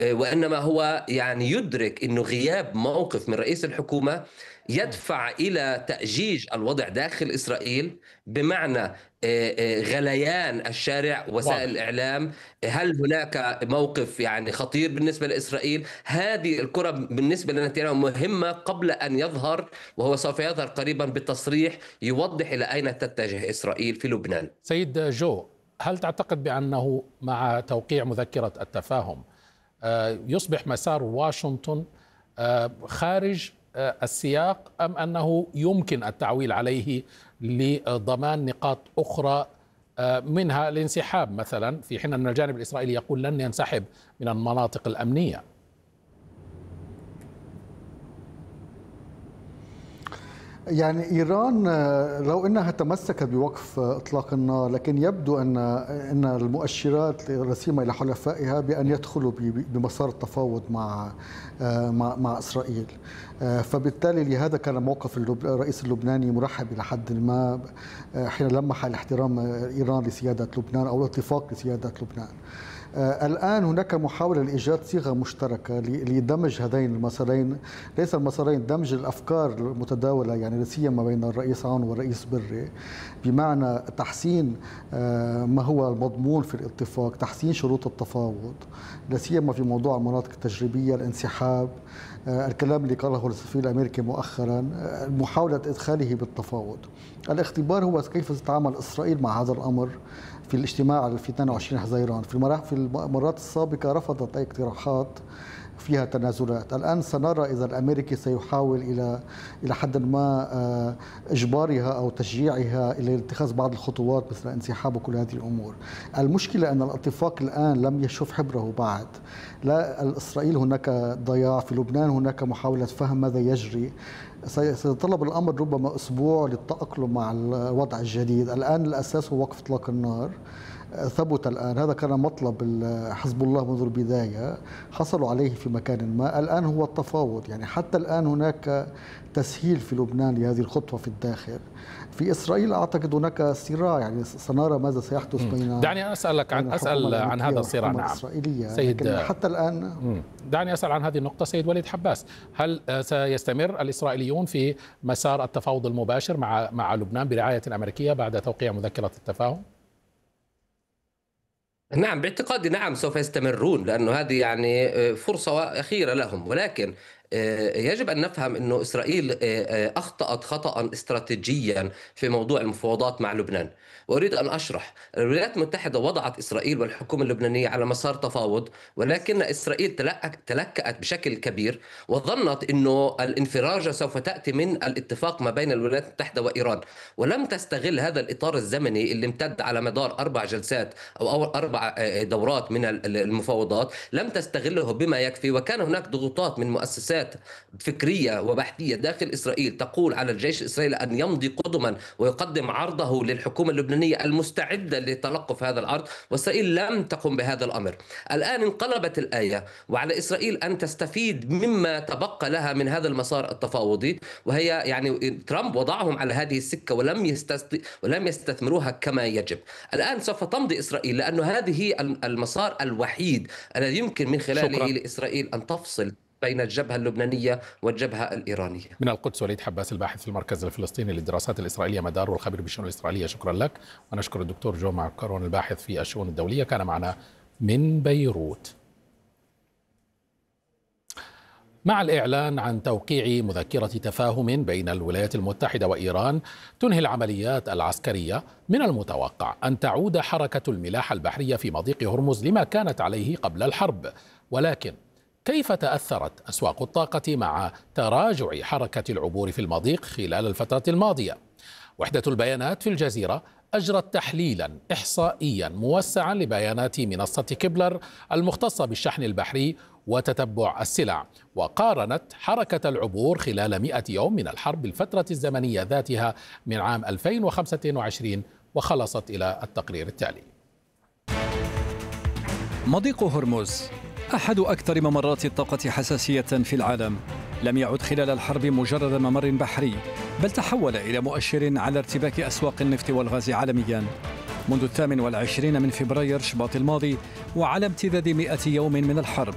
وإنما هو يعني يدرك أنه غياب موقف من رئيس الحكومة يدفع إلى تأجيج الوضع داخل إسرائيل، بمعنى غليان الشارع، وسائل واضح. الإعلام. هل هناك موقف يعني خطير بالنسبة لإسرائيل؟ هذه الكرة بالنسبة لنتنياهو مهمة قبل أن يظهر، وهو سوف يظهر قريبا بتصريح يوضح إلى أين تتجه إسرائيل في لبنان. سيد جو، هل تعتقد بأنه مع توقيع مذكرة التفاهم يصبح مسار واشنطن خارج السياق، أم أنه يمكن التعويل عليه لضمان نقاط أخرى منها الانسحاب مثلا، في حين أن الجانب الإسرائيلي يقول لن ينسحب من المناطق الأمنية؟ يعني إيران لو أنها تمسكت بوقف إطلاق النار، لكن يبدو أن المؤشرات رسيمة إلى حلفائها بأن يدخلوا بمسار التفاوض مع إسرائيل. فبالتالي لهذا كان موقف الرئيس اللبناني مرحب إلى حد ما حين لمح الاحترام إيران لسيادة لبنان أو الاتفاق لسيادة لبنان. الآن هناك محاولة لإيجاد صيغة مشتركة لدمج هذين المسارين، ليس المسارين، دمج الأفكار المتداولة، يعني لا سيما بين الرئيس عون والرئيس بري، بمعنى تحسين ما هو المضمون في الاتفاق، تحسين شروط التفاوض، لا سيما في موضوع المناطق التجريبية، الانسحاب، الكلام اللي قاله السفير الأمريكي مؤخرا، محاولة إدخاله بالتفاوض. الاختبار هو كيف تتعامل إسرائيل مع هذا الأمر. في الاجتماع في 22 حزيران في المرات السابقة رفضت أي اقتراحات فيها تنازلات. الآن سنرى إذا الأمريكي سيحاول إلى حد ما إجبارها أو تشجيعها إلى اتخاذ بعض الخطوات مثل انسحاب وكل هذه الأمور. المشكلة أن الاتفاق الآن لم يشوف حبره بعد. لا الإسرائيل هناك ضياع، في لبنان هناك محاولة فهم ماذا يجري. سيتطلب الأمر ربما أسبوع للتأقلم مع الوضع الجديد. الآن الأساس هو وقف إطلاق النار، ثبت الآن. هذا كان مطلب حزب الله منذ البداية، حصلوا عليه في مكان ما. الآن هو التفاوض، يعني حتى الآن هناك تسهيل في لبنان لهذه الخطوة في الداخل. في إسرائيل أعتقد هناك صراع، يعني سنرى ماذا سيحدث دعني أسأل عن هذا الصراع. نعم سيد، حتى الآن دعني أسأل عن هذه النقطة. سيد وليد حباس، هل سيستمر الإسرائيليون في مسار التفاوض المباشر مع لبنان برعاية أمريكية بعد توقيع مذكرة التفاهم؟ نعم، باعتقادي نعم سوف يستمرون، لأنه هذه يعني فرصة أخيرة لهم. ولكن يجب أن نفهم أنه إسرائيل أخطأت خطأ استراتيجيا في موضوع المفاوضات مع لبنان. وأريد أن أشرح. الولايات المتحدة وضعت إسرائيل والحكومة اللبنانية على مسار تفاوض، ولكن إسرائيل تلكأت بشكل كبير وظنت أنه الانفراجة سوف تأتي من الاتفاق ما بين الولايات المتحدة وإيران، ولم تستغل هذا الإطار الزمني اللي امتد على مدار 4 جلسات أو 4 دورات من المفاوضات، لم تستغله بما يكفي. وكان هناك ضغوطات من مؤسسات فكرية وبحثية داخل إسرائيل تقول على الجيش الإسرائيلي أن يمضي قدما ويقدم عرضه للحكومة اللبنانية المستعدة لتلقف هذا العرض، وإسرائيل لم تقم بهذا الأمر. الآن انقلبت الآية، وعلى إسرائيل أن تستفيد مما تبقى لها من هذا المسار التفاوضي، وهي يعني ترامب وضعهم على هذه السكة ولم يستثمروها كما يجب. الآن سوف تمضي إسرائيل، لأنه هذه المسار الوحيد الذي يمكن من خلاله لإسرائيل أن تفصل بين الجبهة اللبنانية والجبهة الإيرانية. من القدس وليد حباس، الباحث في المركز الفلسطيني للدراسات الإسرائيلية مدار والخبير بالشؤون الإسرائيلية، شكرا لك. ونشكر الدكتور جو معكرون الباحث في الشؤون الدولية، كان معنا من بيروت. مع الإعلان عن توقيع مذكرة تفاهم بين الولايات المتحدة وإيران تنهي العمليات العسكرية، من المتوقع أن تعود حركة الملاحة البحرية في مضيق هرمز لما كانت عليه قبل الحرب. ولكن كيف تأثرت أسواق الطاقة مع تراجع حركة العبور في المضيق خلال الفترة الماضية؟ وحدة البيانات في الجزيرة أجرت تحليلا إحصائيا موسعا لبيانات منصة كيبلر المختصة بالشحن البحري وتتبع السلع، وقارنت حركة العبور خلال 100 يوم من الحرب بالفترة الزمنية ذاتها من عام 2025، وخلصت إلى التقرير التالي. مضيق هرمز أحد أكثر ممرات الطاقة حساسية في العالم، لم يعد خلال الحرب مجرد ممر بحري، بل تحول إلى مؤشر على ارتباك أسواق النفط والغاز عالميا. منذ 28 من فبراير شباط الماضي، وعلى امتداد 100 يوم من الحرب،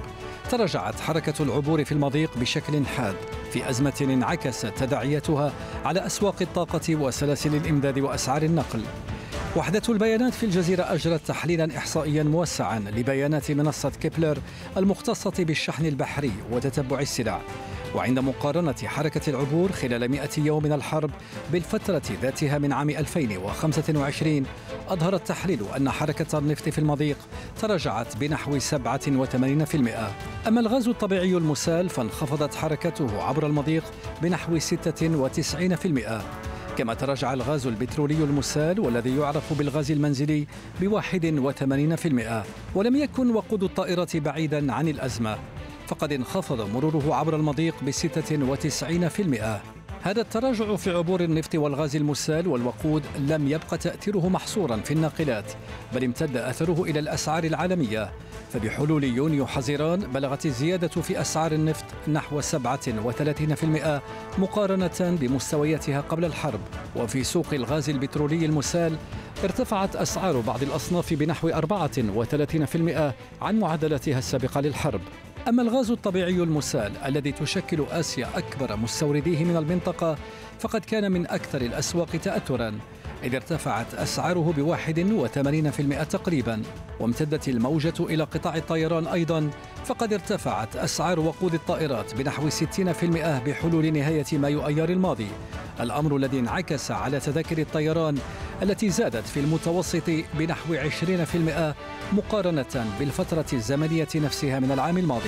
تراجعت حركة العبور في المضيق بشكل حاد في أزمة انعكست تداعياتها على أسواق الطاقة وسلاسل الإمداد وأسعار النقل. وحدة البيانات في الجزيرة أجرت تحليلا إحصائيا موسعا لبيانات منصة كيبلر المختصة بالشحن البحري وتتبع السلع. وعند مقارنة حركة العبور خلال 100 يوم من الحرب بالفترة ذاتها من عام 2025 أظهر التحليل أن حركة النفط في المضيق تراجعت بنحو 87%. أما الغاز الطبيعي المسال فانخفضت حركته عبر المضيق بنحو 96%. كما تراجع الغاز البترولي المسال والذي يعرف بالغاز المنزلي ب81%. ولم يكن وقود الطائرة بعيدا عن الأزمة، فقد انخفض مروره عبر المضيق ب96%. هذا التراجع في عبور النفط والغاز المسال والوقود لم يبقى تأثيره محصورا في الناقلات، بل امتد أثره إلى الأسعار العالمية. فبحلول يونيو حزيران بلغت الزيادة في أسعار النفط نحو 37% مقارنة بمستوياتها قبل الحرب. وفي سوق الغاز البترولي المسال ارتفعت أسعار بعض الأصناف بنحو 34% عن معدلاتها السابقة للحرب. أما الغاز الطبيعي المسال الذي تشكل آسيا أكبر مستورديه من المنطقة فقد كان من أكثر الأسواق تأثراً، إذ ارتفعت أسعاره ب81% تقريباً. وامتدت الموجة إلى قطاع الطيران أيضاً، فقد ارتفعت أسعار وقود الطائرات بنحو 60% بحلول نهاية مايو أيار الماضي، الأمر الذي انعكس على تذاكر الطيران التي زادت في المتوسط بنحو 20% مقارنة بالفترة الزمنية نفسها من العام الماضي.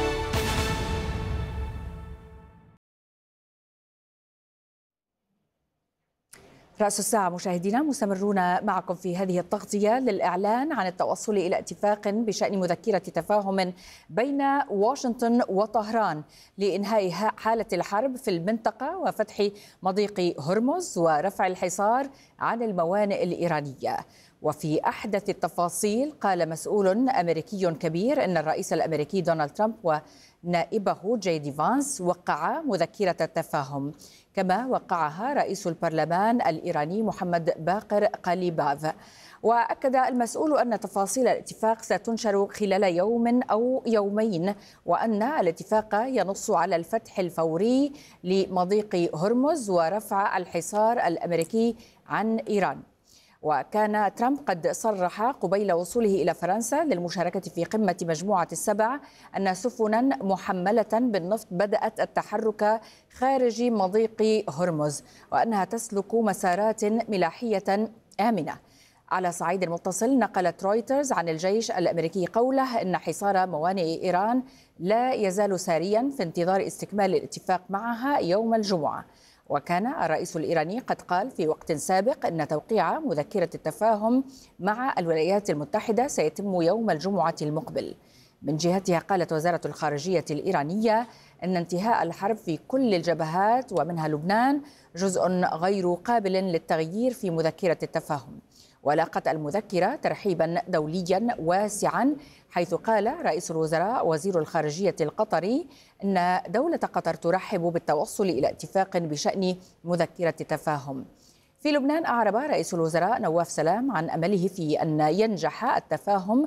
رأس الساعة مشاهدينا، مستمرون معكم في هذه التغطية للإعلان عن التوصل إلى اتفاق بشأن مذكرة تفاهم بين واشنطن وطهران لإنهاء حالة الحرب في المنطقة وفتح مضيق هرمز ورفع الحصار عن الموانئ الإيرانية. وفي أحدث التفاصيل قال مسؤول أمريكي كبير إن الرئيس الأمريكي دونالد ترامب ونائبه جي دي فانس وقعا مذكرة التفاهم، كما وقعها رئيس البرلمان الإيراني محمد باقر قليباف. وأكد المسؤول أن تفاصيل الاتفاق ستنشر خلال يوم أو يومين، وأن الاتفاق ينص على الفتح الفوري لمضيق هرمز ورفع الحصار الأمريكي عن إيران. وكان ترامب قد صرح قبيل وصوله إلى فرنسا للمشاركة في قمة مجموعة السبع أن سفنا محملة بالنفط بدأت التحرك خارج مضيق هرمز، وأنها تسلك مسارات ملاحية آمنة. على صعيد متصل نقلت رويترز عن الجيش الأمريكي قوله إن حصار موانئ إيران لا يزال ساريا في انتظار استكمال الاتفاق معها يوم الجمعة. وكان الرئيس الإيراني قد قال في وقت سابق أن توقيع مذكرة التفاهم مع الولايات المتحدة سيتم يوم الجمعة المقبل. من جهتها قالت وزارة الخارجية الإيرانية أن انتهاء الحرب في كل الجبهات ومنها لبنان جزء غير قابل للتغيير في مذكرة التفاهم. ولاقت المذكرة ترحيبا دوليا واسعا، حيث قال رئيس الوزراء وزير الخارجية القطري أن دولة قطر ترحب بالتوصل إلى اتفاق بشأن مذكرة تفاهم. في لبنان أعرب رئيس الوزراء نواف سلام عن أمله في أن ينجح التفاهم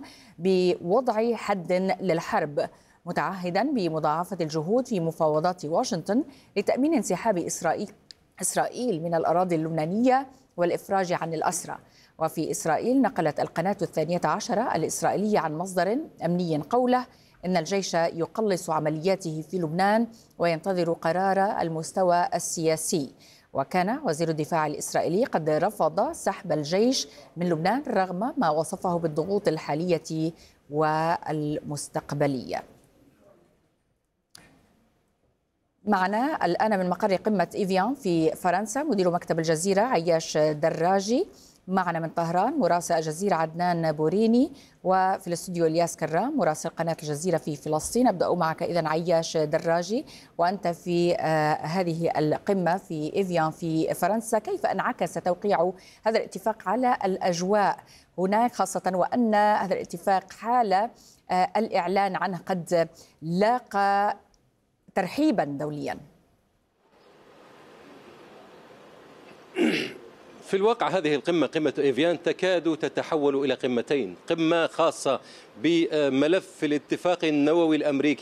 بوضع حد للحرب، متعهدا بمضاعفة الجهود في مفاوضات واشنطن لتأمين انسحاب إسرائيل من الأراضي اللبنانية والإفراج عن الأسرى. وفي إسرائيل نقلت القناة 12 الإسرائيلية عن مصدر أمني قوله إن الجيش يقلص عملياته في لبنان وينتظر قرار المستوى السياسي. وكان وزير الدفاع الإسرائيلي قد رفض سحب الجيش من لبنان رغم ما وصفه بالضغوط الحالية والمستقبلية. معنا الآن من مقر قمة إيفيان في فرنسا مدير مكتب الجزيرة عياش دراجي، معنا من طهران مراسل الجزيرة عدنان بوريني، وفي الاستوديو الياس كرام مراسل قناة الجزيرة في فلسطين. أبدأ معك إذن عياش دراجي، وأنت في هذه القمة في إيفيان في فرنسا، كيف انعكس توقيع هذا الاتفاق على الأجواء هناك، خاصة وأن هذا الاتفاق حال الإعلان عنه قد لاقى ترحيبا دوليا؟ في الواقع هذه القمة، قمة إيفيان، تكاد تتحول إلى قمتين: قمة خاصة بملف الاتفاق النووي الأمريكي